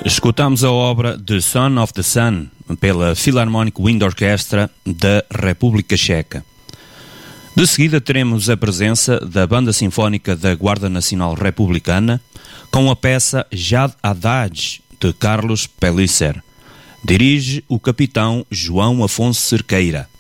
Escutamos a obra The Son of the Sun pela Philharmonic Wind Orchestra da República Checa. De seguida teremos a presença da Banda Sinfónica da Guarda Nacional Republicana com a peça Jad Adage de Carlos Pellicer. Dirige o capitão João Afonso Cerqueira.